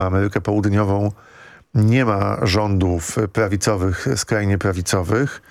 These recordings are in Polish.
Amerykę Południową nie ma rządów prawicowych, skrajnie prawicowych.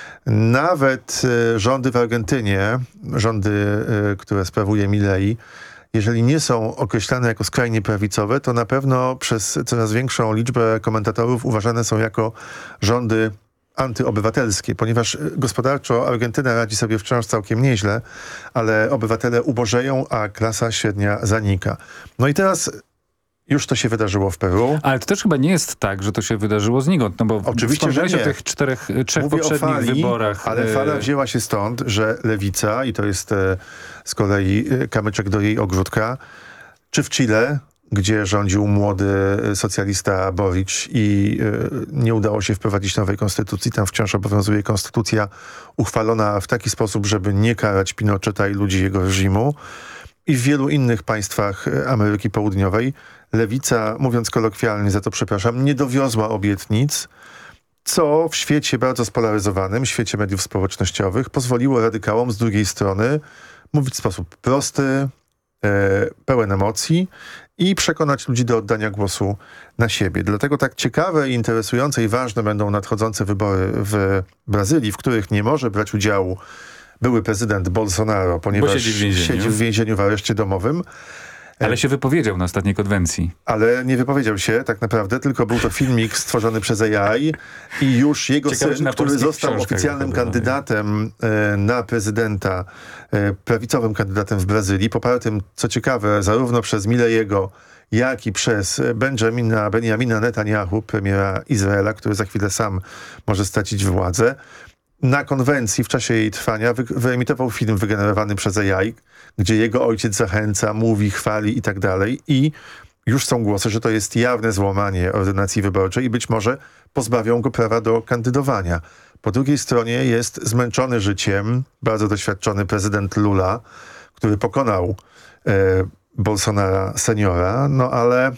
Nawet rządy w Argentynie, rządy, które sprawuje Milei, jeżeli nie są określane jako skrajnie prawicowe, to na pewno przez coraz większą liczbę komentatorów uważane są jako rządy antyobywatelskie, ponieważ gospodarczo Argentyna radzi sobie wciąż całkiem nieźle, ale obywatele ubożeją, a klasa średnia zanika. No i teraz już to się wydarzyło w Peru. Ale to też chyba nie jest tak, że to się wydarzyło znikąd, no bo oczywiście, że nie. O tych trzech Mówię poprzednich o fali, wyborach. Ale fala wzięła się stąd, że lewica, i to jest z kolei kamyczek do jej ogródka, czy w Chile, gdzie rządził młody socjalista Boric i nie udało się wprowadzić nowej konstytucji. Tam wciąż obowiązuje konstytucja uchwalona w taki sposób, żeby nie karać Pinocheta i ludzi jego reżimu. I w wielu innych państwach Ameryki Południowej lewica, mówiąc kolokwialnie, za to przepraszam, nie dowiozła obietnic, co w świecie bardzo spolaryzowanym, świecie mediów społecznościowych, pozwoliło radykałom z drugiej strony mówić w sposób prosty, pełen emocji i przekonać ludzi do oddania głosu na siebie. Dlatego tak ciekawe, interesujące i ważne będą nadchodzące wybory w Brazylii, w których nie może brać udziału były prezydent Bolsonaro, ponieważ siedzi w więzieniu w areszcie domowym. Ale się wypowiedział na ostatniej konwencji. Ale nie wypowiedział się tak naprawdę, tylko był to filmik stworzony przez AI i już jego syn, który został oficjalnym kandydatem na prezydenta, prawicowym kandydatem w Brazylii, popartym, co ciekawe, zarówno przez Milleiego, jak i przez Benjamina Netanyahu, premiera Izraela, który za chwilę sam może stracić władzę. Na konwencji w czasie jej trwania wyemitował film wygenerowany przez AI, gdzie jego ojciec zachęca, mówi, chwali i tak dalej. I już są głosy, że to jest jawne złamanie ordynacji wyborczej i być może pozbawią go prawa do kandydowania. Po drugiej stronie jest zmęczony życiem bardzo doświadczony prezydent Lula, który pokonał Bolsonara seniora, no ale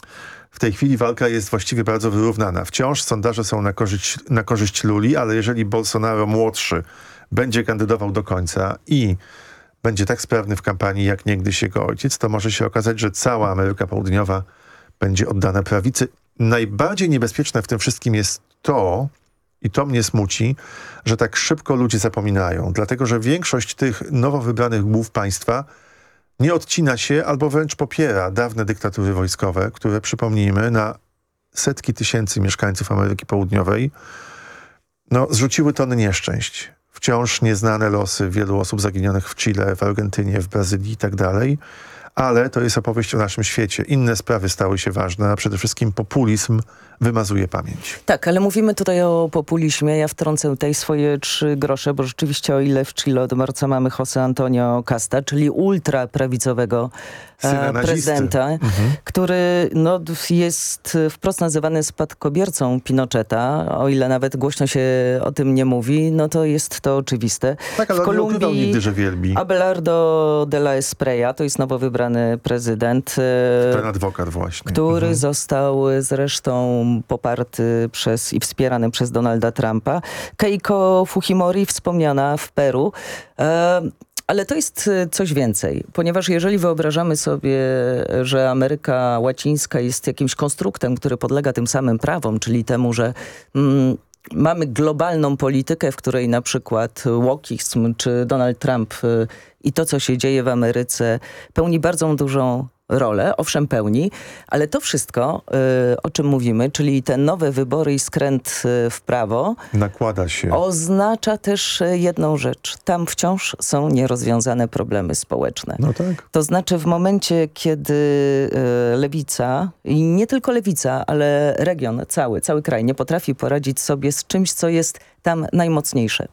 w tej chwili walka jest właściwie bardzo wyrównana. Wciąż sondaże są na korzyść Luli, ale jeżeli Bolsonaro młodszy będzie kandydował do końca i będzie tak sprawny w kampanii jak niegdyś jego ojciec, to może się okazać, że cała Ameryka Południowa będzie oddana prawicy. Najbardziej niebezpieczne w tym wszystkim jest to, i to mnie smuci, że tak szybko ludzie zapominają, dlatego że większość tych nowo wybranych głów państwa nie odcina się albo wręcz popiera dawne dyktatury wojskowe, które, przypomnijmy, na setki tysięcy mieszkańców Ameryki Południowej zrzuciły tony nieszczęść. Wciąż nieznane losy wielu osób zaginionych w Chile, w Argentynie, w Brazylii i tak dalej. Ale to jest opowieść o naszym świecie. Inne sprawy stały się ważne, a przede wszystkim populizm wymazuje pamięć. Tak, ale mówimy tutaj o populizmie. Ja wtrącę tutaj swoje 3 grosze, bo rzeczywiście o ile w Chile od marca mamy José Antonio Casta, czyli ultraprawicowego prezydenta, który jest wprost nazywany spadkobiercą Pinocheta, o ile nawet głośno się o tym nie mówi, no to jest to oczywiste. Tak, ale w Kolumbii nigdy, że wielbi. Abelardo de la Espriella, to jest nowo wybrany prezydent. Ten adwokat właśnie. Który został zresztą poparty i wspierany przez Donalda Trumpa. Keiko Fujimori, wspomniana w Peru. Ale to jest coś więcej, ponieważ jeżeli wyobrażamy sobie, że Ameryka Łacińska jest jakimś konstruktem, który podlega tym samym prawom, czyli temu, że mamy globalną politykę, w której na przykład wokeizm czy Donald Trump i to, co się dzieje w Ameryce, pełni bardzo dużą rolę, owszem pełni, ale to wszystko, o czym mówimy, czyli te nowe wybory i skręt w prawo, nakłada się. Oznacza też jedną rzecz. Tam wciąż są nierozwiązane problemy społeczne. No tak. To znaczy w momencie, kiedy lewica, i nie tylko lewica, ale region cały kraj nie potrafi poradzić sobie z czymś, co jest tam najmocniejsze.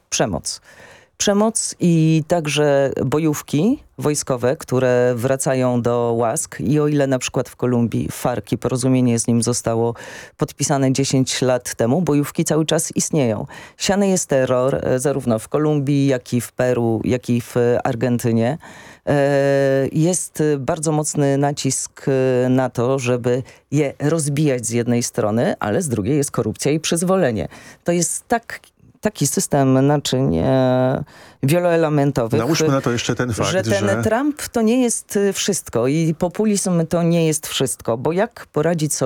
Przemoc i także bojówki wojskowe, które wracają do łask i o ile na przykład w Kolumbii FARC i porozumienie z nim zostało podpisane 10 lat temu, bojówki cały czas istnieją. Siany jest terror zarówno w Kolumbii, jak i w Peru, jak i w Argentynie. Jest bardzo mocny nacisk na to, żeby je rozbijać z jednej strony, ale z drugiej jest korupcja i przyzwolenie. To jest tak taki system naczyń wieloelementowych. Nałóżmy na to jeszcze ten fakt, że ten Trump to nie jest wszystko i populizm to nie jest wszystko, bo jak poradzić sobie